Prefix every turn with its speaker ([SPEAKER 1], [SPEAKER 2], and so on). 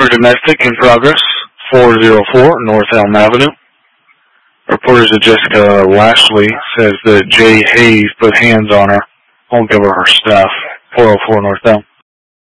[SPEAKER 1] for domestic in progress, 404 North Elm Avenue. Reporters of Jessica Lashley says that Jay Hayes put hands on her. Won't give her stuff. 404 North Elm.